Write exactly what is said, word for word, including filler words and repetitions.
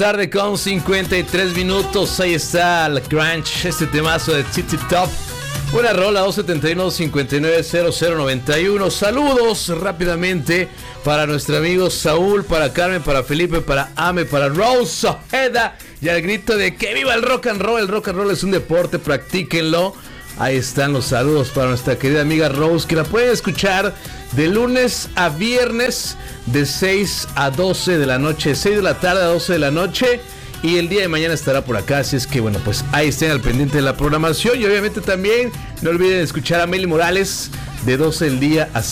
Tarde con cincuenta y tres minutos. Ahí está el Crunch, este temazo de T T Top. Buena rola, dos siete uno, cinco nueve cero cero nueve uno. Saludos rápidamente para nuestro amigo Saúl, para Carmen, para Felipe, para Ame, para Rose Ojeda. Y al grito de que viva el rock and roll. El rock and roll es un deporte, practíquenlo. Ahí están los saludos para nuestra querida amiga Rose, que la pueden escuchar de lunes a viernes de seis a doce de la noche, seis de la tarde a doce de la noche, y el día de mañana estará por acá, así es que bueno, pues ahí estén al pendiente de la programación, y obviamente también no olviden escuchar a Meli Morales de doce del día a